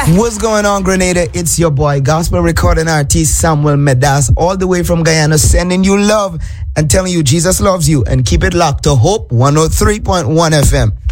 What's going on, Grenada? It's your boy, gospel recording artist Samuel Medas, all the way from Guyana, sending you love and telling you Jesus loves you. And keep it locked to Hope 103.1 FM.